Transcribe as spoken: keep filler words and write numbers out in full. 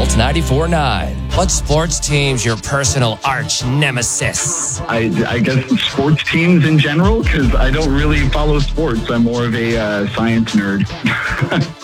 Alt ninety-four point nine. What sports team's your personal arch nemesis? I, I guess sports teams in general, because I don't really follow sports. I'm more of a uh, science nerd.